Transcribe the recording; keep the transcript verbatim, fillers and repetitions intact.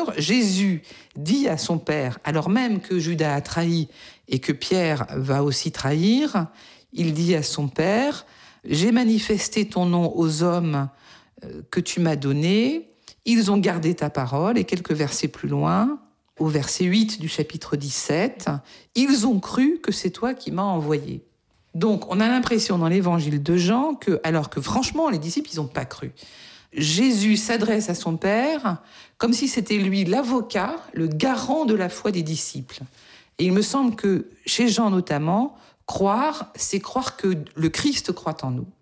Écritures, Jésus dit à son Père, alors même que Judas a trahi et que Pierre va aussi trahir, il dit à son Père, « J'ai manifesté ton nom aux hommes que tu m'as donnés, ils ont gardé ta parole. » Et quelques versets plus loin, au verset huit du chapitre dix-sept, « Ils ont cru que c'est toi qui m'as envoyé. » Donc, on a l'impression dans l'évangile de Jean que, alors que franchement, les disciples, ils n'ont pas cru. Jésus s'adresse à son Père comme si c'était lui l'avocat, le garant de la foi des disciples. Et il me semble que, chez Jean notamment, croire, c'est croire que le Christ croit en nous.